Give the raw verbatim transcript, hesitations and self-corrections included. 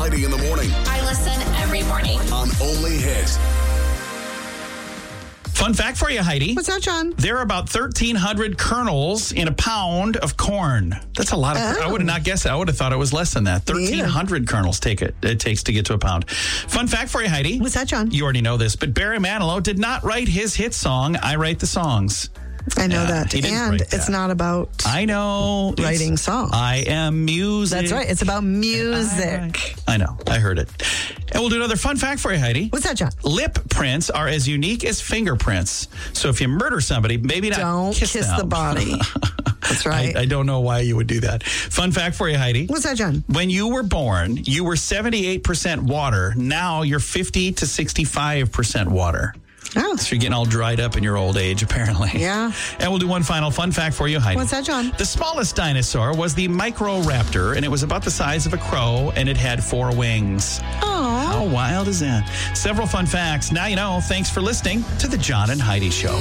Heidi in the morning. I listen every morning. On Only Hit. Fun fact for you, Heidi. What's that, John? There are about thirteen hundred kernels in a pound of corn. That's a lot of Oh. I would have not guessed it. I would have thought it was less than that. thirteen hundred kernels take it, it takes to get to a pound. Fun fact for you, Heidi. What's that, John? You already know this, but Barry Manilow did not write his hit song, I Write the Songs. I know Yeah, that. he didn't And write it's that. not about I know. It's- writing songs. I am music. That's right. It's about music. I, write- I know. I heard it. And we'll do another fun fact for you, Heidi. What's that, John? Lip prints are as unique as fingerprints. So if you murder somebody, maybe not Don't kiss, kiss them. the body. That's right. I, I don't know why you would do that. Fun fact for you, Heidi. What's that, John? When you were born, you were seventy-eight percent water. Now you're fifty to sixty-five percent water. Oh. So you're getting all dried up in your old age, apparently. Yeah. And we'll do one final fun fact for you, Heidi. What's that, John? The smallest dinosaur was the Microraptor, and it was about the size of a crow, and it had four wings. Oh. How wild is that? Several fun facts. Now you know. Thanks for listening to the John and Heidi Show.